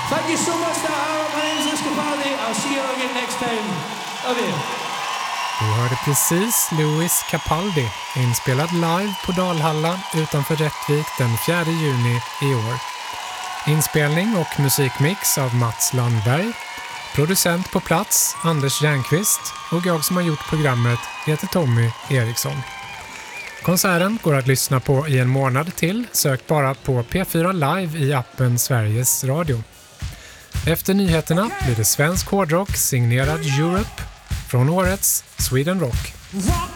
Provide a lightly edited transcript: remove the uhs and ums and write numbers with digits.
Thank you so much, my name is Louis Capaldi. I'll see you again next time. Love you. Du hörde precis Louis Capaldi, inspelad live på Dalhalla utanför Rättvik den 4 juni i år. Inspelning och musikmix av Mats Landberg, producent på plats Anders Järnqvist och jag som har gjort programmet heter Tommy Eriksson. Konserten går att lyssna på i en månad till, sök bara på P4 Live i appen Sveriges Radio. Efter nyheterna blir det svensk hårdrock signerad Europe från årets Sweden Rock.